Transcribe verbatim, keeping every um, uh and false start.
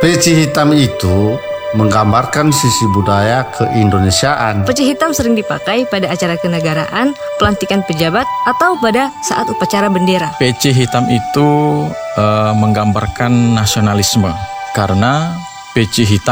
Peci hitam itu menggambarkan sisi budaya keindonesiaan. Peci hitam sering dipakai pada acara kenegaraan, pelantikan pejabat, atau pada saat upacara bendera. Peci hitam itu uh, menggambarkan nasionalisme karena peci hitam